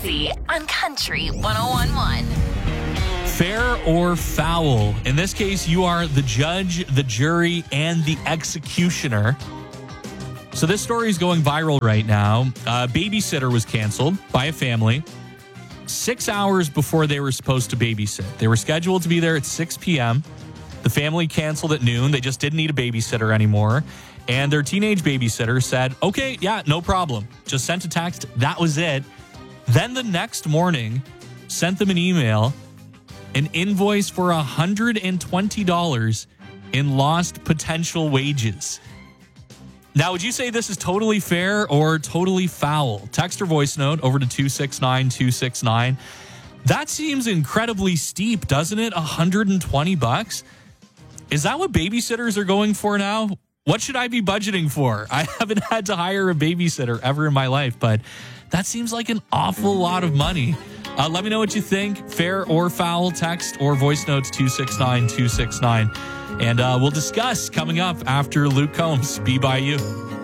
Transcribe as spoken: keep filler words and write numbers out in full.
Odyssey on Country one oh one point one. Fair or foul? In this case, you are the judge, the jury, and the executioner. So this story is going viral right now. A babysitter was canceled by a family six hours before they were supposed to babysit. They were scheduled to be there at six p.m. The family canceled at noon. They just didn't need a babysitter anymore. And their teenage babysitter said, okay, yeah, no problem. Just sent a text. That was it. Then the next morning, sent them an email, an invoice for one hundred twenty dollars in lost potential wages. Now, would you say this is totally fair or totally foul? Text or voice note over to two six nine two six nine. That seems incredibly steep, doesn't it? one hundred twenty bucks? Is that what babysitters are going for now? What should I be budgeting for? I haven't had to hire a babysitter ever in my life, but that seems like an awful lot of money. Uh, let me know what you think. Fair or foul? Text or voice notes two six nine two six nine. And uh, we'll discuss coming up after Luke Combs. Be By You.